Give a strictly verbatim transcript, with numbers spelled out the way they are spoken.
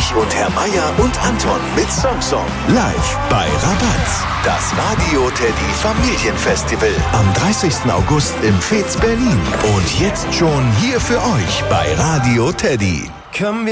Ich und Herr Meier und Anton mit Song Song. Live bei Rabatz. Das Radio Teddy Familienfestival. Am dreißigsten August im Fez Berlin. Und jetzt schon hier für euch bei Radio Teddy. Komm,